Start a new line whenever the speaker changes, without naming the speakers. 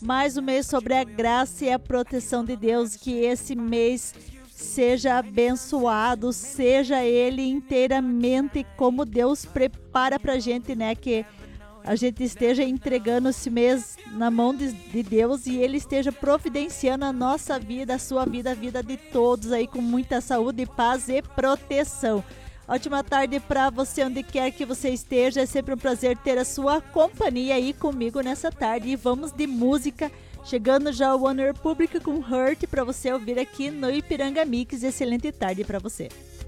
Mais um mês sobre a graça e a proteção de Deus. Que esse mês seja abençoado, seja ele inteiramente como Deus prepara pra gente, né? Que a gente esteja entregando esse mês na mão de Deus e Ele esteja providenciando a nossa vida, a sua vida, a vida de todos aí com muita saúde, paz e proteção. Ótima tarde para você, onde quer que você esteja. É sempre um prazer ter a sua companhia aí comigo nessa tarde. E vamos de música. Chegando já o One Republic com Hurt para você ouvir aqui no Ipiranga Mix. Excelente tarde para você.